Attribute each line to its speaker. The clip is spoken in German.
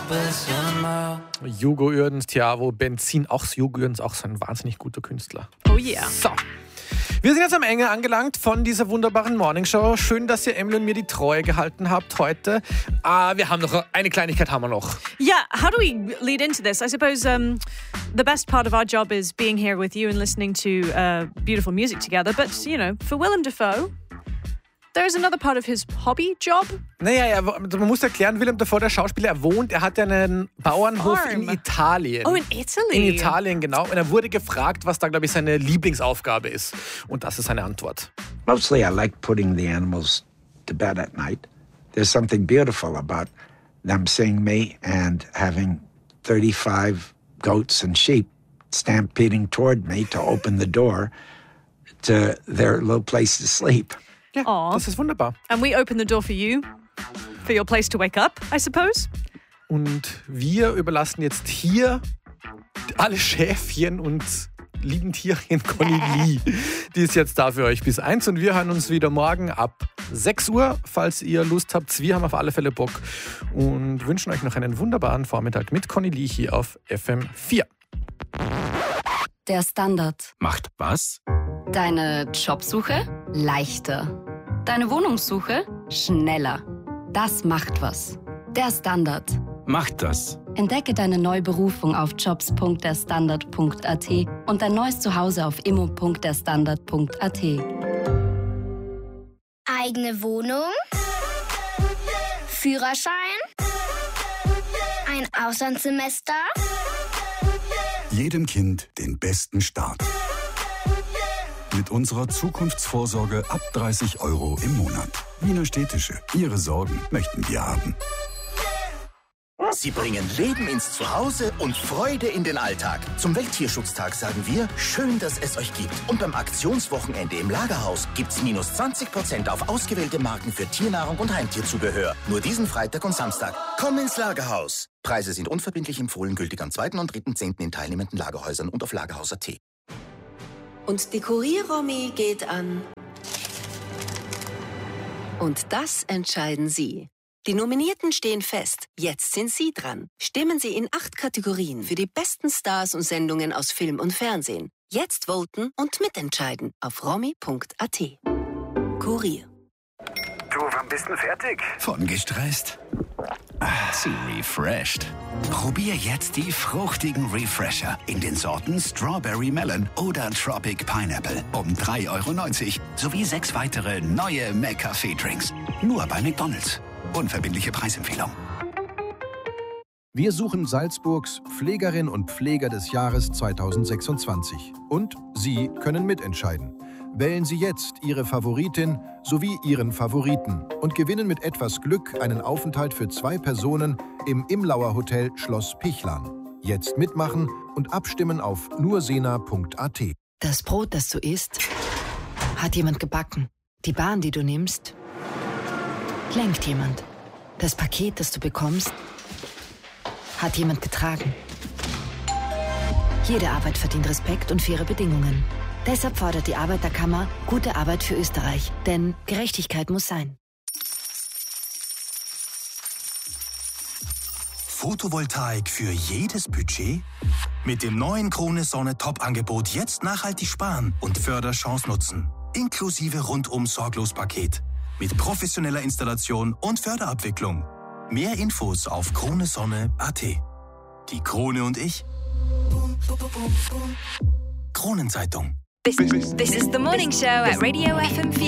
Speaker 1: Hugo Uerdens, Tiavo, Benzin, auch Hugo Uerdens, auch so ein wahnsinnig guter Künstler.
Speaker 2: Oh yeah.
Speaker 1: So. Wir sind jetzt am Ende angelangt von dieser wunderbaren Morningshow. Schön, dass ihr Emily und mir die Treue gehalten habt heute. Wir haben noch eine Kleinigkeit haben wir noch.
Speaker 2: Yeah, how do we lead into this? I suppose the best part of our job is being here with you and listening to beautiful music together. But, you know, for Willem Dafoe, there is another part of his hobby job.
Speaker 1: Naja, man muss erklären, Willem Dafoe, der Schauspieler, er hat einen Bauernhof in Italien.
Speaker 2: Oh, in Italy?
Speaker 1: In Italien, genau. Und er wurde gefragt, was da, glaube ich, seine Lieblingsaufgabe ist. Und das ist seine Antwort.
Speaker 3: Mostly I like putting the animals to bed at night. There's something beautiful about them seeing me and having 35 goats and sheep stampeding toward me to open the door to their little place to sleep.
Speaker 1: Ja, das ist wunderbar.
Speaker 2: And we open the door for you, for your place to wake up, I suppose.
Speaker 1: Und wir überlassen jetzt hier alle Schäfchen und lieben Tierchen Conny Lee. Die ist jetzt da für euch bis 1 und wir hören uns wieder morgen ab 6 Uhr, falls ihr Lust habt. Wir haben auf alle Fälle Bock und wünschen euch noch einen wunderbaren Vormittag mit Conny Lee hier auf FM4.
Speaker 4: Der Standard.
Speaker 5: Macht was?
Speaker 4: Deine Jobsuche leichter. Deine Wohnungssuche schneller. Das macht was. Der Standard.
Speaker 5: Macht das.
Speaker 4: Entdecke deine neue Berufung auf jobs.derstandard.at und dein neues Zuhause auf immo.derstandard.at.
Speaker 6: Eigene Wohnung? Führerschein? Ein Auslandssemester?
Speaker 7: Jedem Kind den besten Start. Mit unserer Zukunftsvorsorge ab 30 € im Monat. Wiener Städtische. Ihre Sorgen möchten wir haben.
Speaker 8: Sie bringen Leben ins Zuhause und Freude in den Alltag. Zum Welttierschutztag sagen wir, schön, dass es euch gibt. Und beim Aktionswochenende im Lagerhaus gibt's minus 20% auf ausgewählte Marken für Tiernahrung und Heimtierzubehör. Nur diesen Freitag und Samstag. Komm ins Lagerhaus. Preise sind unverbindlich empfohlen, gültig am 2. und 3.10. in teilnehmenden Lagerhäusern und auf Lagerhaus.at.
Speaker 9: Und die Kurier-Romy geht an. Und das entscheiden Sie. Die Nominierten stehen fest. Jetzt sind Sie dran. Stimmen Sie in 8 Kategorien für die besten Stars und Sendungen aus Film und Fernsehen. Jetzt voten und mitentscheiden auf romy.at. Kurier.
Speaker 10: Du, wann bist du fertig?
Speaker 7: Von gestresst
Speaker 5: Zu refreshed. Probier jetzt die fruchtigen Refresher in den Sorten Strawberry Melon oder Tropic Pineapple um 3,90 € sowie 6 weitere neue McCafé-Drinks. Nur bei McDonald's. Unverbindliche Preisempfehlung.
Speaker 11: Wir suchen Salzburgs Pflegerin und Pfleger des Jahres 2026. Und Sie können mitentscheiden. Wählen Sie jetzt Ihre Favoritin sowie Ihren Favoriten und gewinnen mit etwas Glück einen Aufenthalt für 2 Personen im Imlauer Hotel Schloss Pichlan. Jetzt mitmachen und abstimmen auf nursena.at.
Speaker 9: Das Brot, das du isst, hat jemand gebacken. Die Bahn, die du nimmst, lenkt jemand. Das Paket, das du bekommst, hat jemand getragen. Jede Arbeit verdient Respekt und faire Bedingungen. Deshalb fordert die Arbeiterkammer gute Arbeit für Österreich. Denn Gerechtigkeit muss sein.
Speaker 12: Photovoltaik für jedes Budget? Mit dem neuen Krone Sonne Top-Angebot jetzt nachhaltig sparen und Förderchance nutzen. Inklusive Rundum-Sorglos-Paket. Mit professioneller Installation und Förderabwicklung. Mehr Infos auf kronesonne.at. Die Krone und ich. Kronenzeitung.
Speaker 13: This is the morning show at Radio FM4.